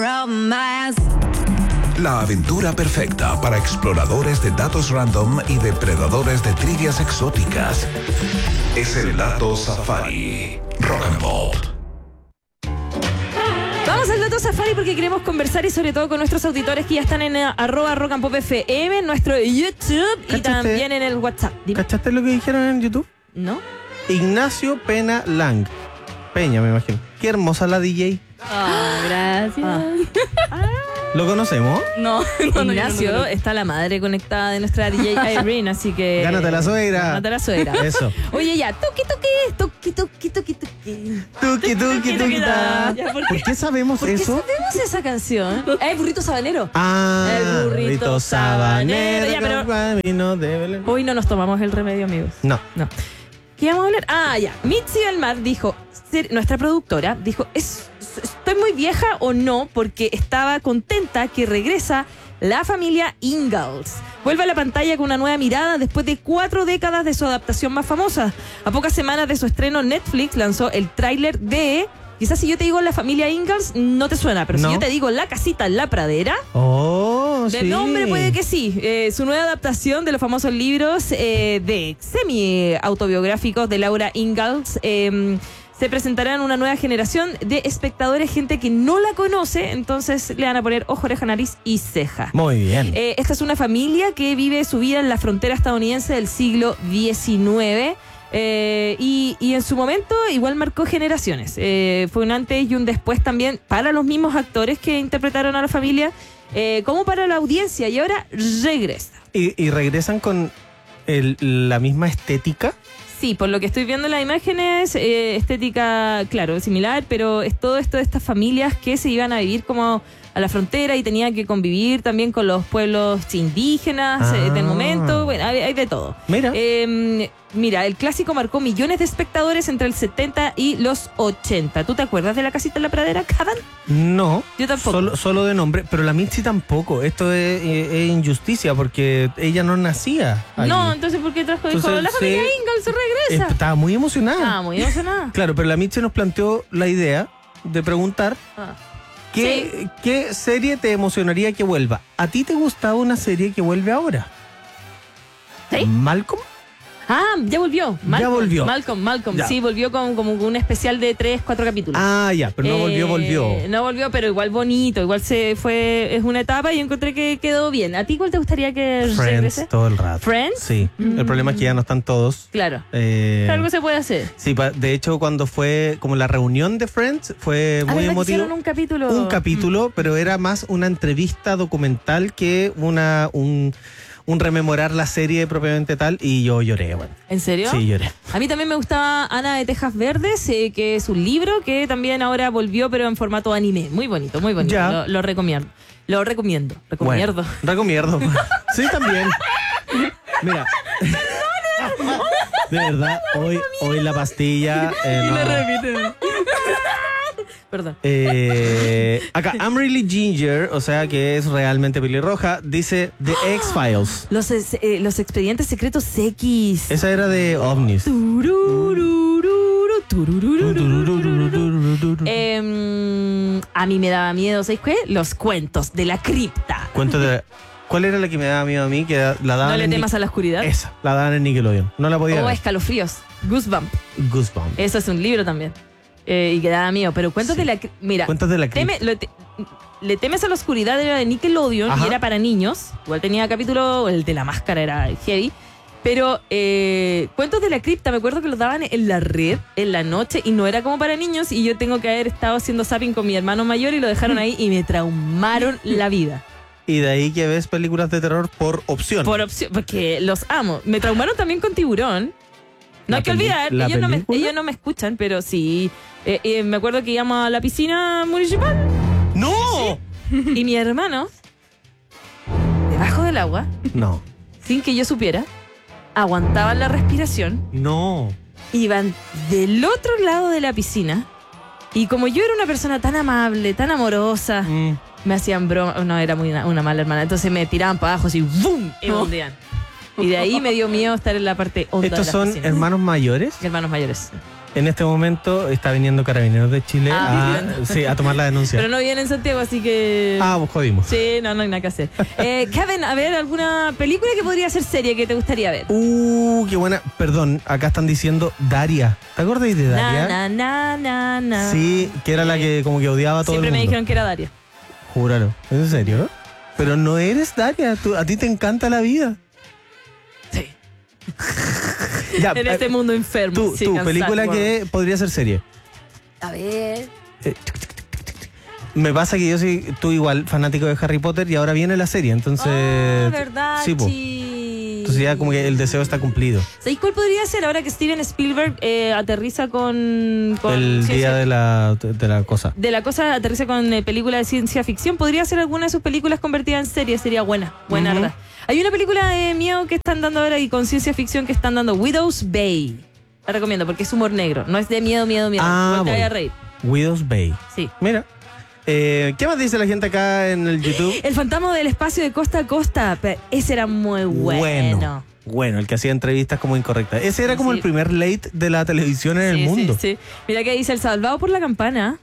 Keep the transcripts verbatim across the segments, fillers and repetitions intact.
La aventura perfecta para exploradores de datos random y depredadores de trivias exóticas. Es el Dato Safari. Rock and Pop. Vamos al Dato Safari porque queremos conversar y sobre todo con nuestros auditores que ya están en uh, arroba rock and pop F M, en nuestro YouTube y ¿Cachaste? también en el WhatsApp. Dime. ¿Cachaste lo que dijeron en YouTube? ¿No? Ignacio Pena Lang. Peña, me imagino. Qué hermosa la D J. Oh, gracias. Ah. ¿Lo conocemos? No, no, no, Ignacio, no, no, no. está la madre conectada de nuestra D J Irene, así que... Gánate la suegra. Gánate la suegra. Eso. Oye, ya, tuki tuki, tuki tuki tuki tuki. Tuki, tuki, tuki, ta. Ya, ¿por qué? ¿Por qué sabemos ¿Por qué eso? sabemos esa canción? ¿Eh, burrito sabanero? Ah, El burrito sabanero. Ya, pero- con camino de Belén. Hoy no nos tomamos el remedio, amigos. No. No. ¿Qué vamos a hablar? Ah, ya. Mitzi del Mar dijo, ser- nuestra productora, dijo, ¿es, ¿estoy muy vieja o no? Porque estaba contenta que regresa la familia Ingalls. Vuelve a la pantalla con una nueva mirada después de cuatro décadas de su adaptación más famosa. A pocas semanas de su estreno, Netflix lanzó el tráiler de... Quizás si yo te digo la familia Ingalls, no te suena, pero No. si yo te digo La Casita en la Pradera... Oh, De sí. nombre puede que sí. Eh, su nueva adaptación de los famosos libros eh, de semi-autobiográficos de Laura Ingalls eh, se presentará en una nueva generación de espectadores, gente que no la conoce, entonces le van a poner ojo, oreja, nariz y ceja. Muy bien. Eh, esta es una familia que vive su vida en la frontera estadounidense del siglo diecinueve. Eh, y, y en su momento igual marcó generaciones. Eh, fue un antes y un después también para los mismos actores que interpretaron a la familia, eh, como para la audiencia, y ahora regresa. ¿Y, y regresan con el- la misma estética? Sí, por lo que estoy viendo en las imágenes, eh, estética, claro, similar, pero es todo esto de estas familias que se iban a vivir como a la frontera y tenían que convivir también con los pueblos indígenas eh, del Ah. momento. Bueno, hay, hay de todo. Mira. Eh, mira, el clásico marcó millones de espectadores entre el setenta y los ochenta. ¿Tú te acuerdas de La Casita en la Pradera, Cadan? No. Yo tampoco. Solo, solo de nombre, pero la Mitzi tampoco. Esto es, es- es injusticia porque ella no nacía allí. No, entonces ¿por qué trajo? Dijo, Entonces, la familia sí. Ingalls se regresa. Eh, Estaba muy emocionada. Ah, muy emocionada. Claro, pero la Mitzi nos planteó la idea de preguntar Ah. ¿qué, ¿qué serie te emocionaría que vuelva? ¿A ti te gustaba una serie que vuelve ahora? ¿Sí? ¿Malcolm? Ah, ya volvió. Malcolm, volvió. Malcolm, Malcolm. Ya. Sí, volvió con como un especial de tres, cuatro capítulos. Ah, ya, pero no volvió, Eh, volvió. No volvió, pero igual bonito, igual se fue, es una etapa y yo encontré que quedó bien. ¿A ti cuál te gustaría que Friends regrese? todo el rato. ¿Friends? Sí, el problema es que ya no están todos. Claro. Eh, Algo se puede hacer. sí, pa- de hecho cuando fue como la reunión de Friends fue Ah, muy ¿verdad que emotivo. hicieron un capítulo? Un capítulo, pero era más una entrevista documental que una un, un rememorar la serie propiamente tal, y yo lloré, bueno. ¿En serio? Sí, lloré. A mí también me gustaba Ana de Tejas Verdes, eh, que es un libro que también ahora volvió, pero en formato anime. Muy bonito, muy bonito. Ya. Lo, lo recomiendo. Lo recomiendo. Recomiendo. Bueno, recomiendo. Sí, también. Mira. De verdad, hoy, hoy la pastilla. eh, no. repite. Perdón. Eh, acá, I'm Really Ginger, o sea que es realmente pelirroja, dice The X-Files. Los, es- eh, los expedientes secretos X. Esa era de OVNIs. Tururururu, tururururu. Em, a mí me daba miedo, ¿sabes qué? Los cuentos de la cripta. Cuento de. ¿Cuál era la que me daba miedo a mí? Que la daban No le en temas Nic- a la oscuridad. Esa, la daban en Nickelodeon. No la podía O ver. escalofríos. Goosebump. Goosebumps. Eso es un libro también. Eh, y que daba miedo. Pero cuentos Sí. de la cri- Mira, Cuentos de la cripta. teme- lo te- le temes a la oscuridad era de Nickelodeon Ajá. y era para niños. Igual tenía capítulo, el de la máscara era heavy. Pero eh, Cuentos de la Cripta, me acuerdo que los daban en la red, en la noche, y no era como para niños. Y yo tengo que haber estado haciendo zapping con mi hermano mayor y lo dejaron ahí y me traumaron la vida. Y de ahí que ves películas de terror por opción. Por opción, porque los amo. Me traumaron también con Tiburón. No ¿La hay que peli- olvidar, la ellos no, me, película? ellos no me escuchan, pero sí. Eh, eh, me acuerdo que íbamos a la piscina municipal ¡No! y mi hermano, debajo del agua, No. sin que yo supiera, aguantaban la respiración, No. iban del otro lado de la piscina y como yo era una persona tan amable, tan amorosa, Mm. me hacían broma. No, era muy una, una mala hermana. Entonces me tiraban para abajo así, ¡bum! Y me hundían. Y de ahí me dio miedo estar en la parte honda ¿Estos de la son piscina. hermanos mayores? Hermanos mayores. En este momento está viniendo Carabineros de Chile Ah, a, sí, a tomar la denuncia. Pero no viene en Santiago, así que... Ah, pues jodimos. Sí, no, no hay nada que hacer. Eh, Kevin, a ver, ¿alguna película que podría ser serie que te gustaría ver? Uh, qué buena. Perdón, acá están diciendo Daria. ¿Te acordáis de Daria? Na, na, na, na, na. Sí, que era la que como que odiaba a todo Siempre el me mundo. dijeron que era Daria. Júralo. ¿En serio? Pero no eres Daria. Tú- a ti te encanta la vida. Sí. Ya, En eh, este mundo enfermo. tú, sí, tu cansado. película que podría ser serie. A ver... Me pasa que yo soy, tú igual, fanático de Harry Potter y ahora viene la serie, entonces... Ah, verdad, Sí, po. chi. Entonces ya como que el deseo está cumplido. ¿Sabéis cuál podría ser ahora que Steven Spielberg eh, aterriza con... con El ciencia- día de la, de la cosa. de la cosa, aterriza con eh, película de ciencia ficción. Podría ser alguna de sus películas convertida en serie. Sería buena, buena, Ujú. verdad. Hay una película de miedo que están dando ahora y con ciencia ficción que están dando, Widow's Bay. La recomiendo porque es humor negro. No es de miedo, miedo, miedo. Ah, Igual te voy. vaya a reír. Widow's Bay. Sí. Mira. Eh, ¿Qué más dice la gente acá en el YouTube? El fantasma del espacio de costa a costa. Pe- Ese era muy bueno. Bueno, bueno, el que hacía entrevistas como incorrectas. Ese era como Sí. el primer late de la televisión en Sí, el mundo. Sí, sí. Mira que dice el salvado por la campana.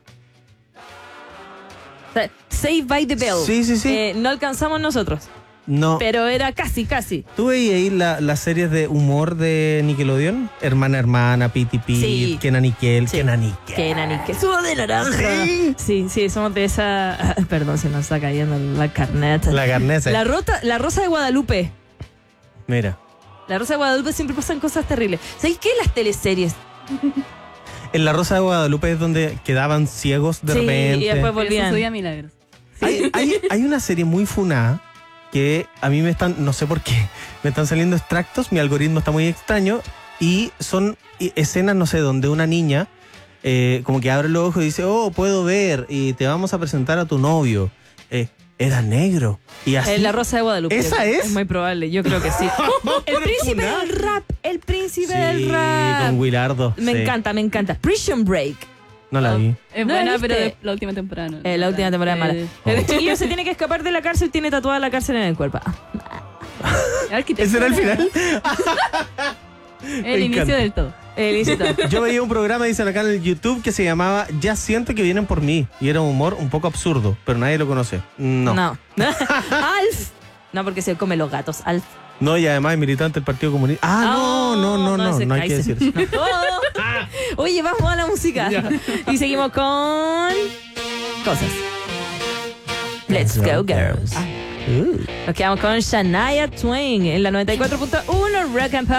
O sea, Saved by the Bell. Sí, sí, sí. Eh, no alcanzamos nosotros, No. pero era casi, casi. ¿Tú veías ahí la- las series de humor de Nickelodeon? Hermana, hermana, Piti Pit, Sí. Kenan y Kel, Sí. Kenan y Kel. Que nani, que subo de naranja. Sí. Sí, sí, somos de esa. ah, Perdón, se nos está cayendo la carnet. La carnesa. La, rota, la Rosa de Guadalupe. Mira. La Rosa de Guadalupe siempre pasan cosas terribles. ¿Sabéis qué? Las teleseries. En La Rosa de Guadalupe es donde quedaban ciegos de Sí, repente. y después Pero eso volvían. subía milagros. Hay, hay, hay una serie muy funada que a mí me están, no sé por qué, me están saliendo extractos, mi algoritmo está muy extraño y son i- escenas, no sé, donde una niña eh, como que abre los ojos y dice, oh, puedo ver y te vamos a presentar a tu novio. Eh, era negro. Y así. Eh, la Rosa de Guadalupe. ¿Esa es? Es muy probable, yo creo que sí. el Pero príncipe funada. del rap. El príncipe Sí, del rap. con Willardo. Me sí. encanta, me encanta. Prison Break. No la vi. Es ¿No buena, la pero viste? de- la última temporada no. Eh, la última temporada es mala. Eh, El chiquillo se tiene que escapar de la cárcel, tiene tatuada la cárcel en el cuerpo. arquitectura. ¿Ese era el final? El Me inicio encanta. del todo. El instituto. Yo veía un programa, dicen acá en el YouTube, que se llamaba Ya siento que vienen por mí. Y era un humor un poco absurdo, pero nadie lo conoce. No. No. Alf. No, porque se come los gatos. Alf. No, y además es militante del Partido Comunista. Ah, no, no, no, no, ese no hay que Kaiser. decir eso. Oh. Oye, vamos a la música. Y seguimos con cosas. Let's go, girls. Uh. Nos quedamos con Shania Twain en la noventa y cuatro punto uno Rock and Pop.